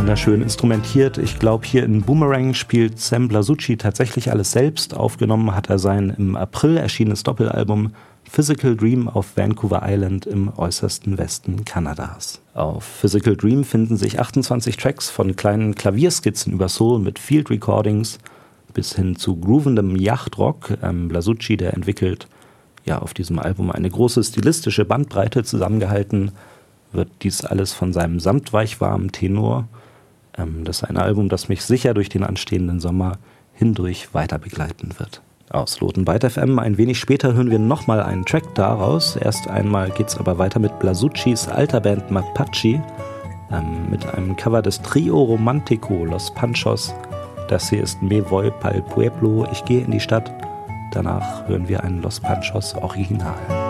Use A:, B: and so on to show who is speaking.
A: wunderschön instrumentiert. Ich glaube, hier in Boomerang spielt Sam Blasucci tatsächlich alles selbst. Aufgenommen hat er sein im April erschienenes Doppelalbum Physical Dream auf Vancouver Island im äußersten Westen Kanadas. Auf Physical Dream finden sich 28 Tracks von kleinen Klavierskizzen über Soul mit Field Recordings bis hin zu groovendem Yachtrock. Blasucci, der entwickelt ja auf diesem Album eine große stilistische Bandbreite, zusammengehalten wird dies alles von seinem samtweichwarmen Tenor. Das ist ein Album, das mich sicher durch den anstehenden Sommer hindurch weiter begleiten wird. Aus Lotenbyte FM ein wenig später hören wir nochmal einen Track daraus. Erst einmal geht's aber weiter mit Blasuccis alter Band Mapache mit einem Cover des Trio Romantico Los Panchos. Das hier ist Me voy pa'l pueblo, ich gehe in die Stadt. Danach hören wir ein Los Panchos Original.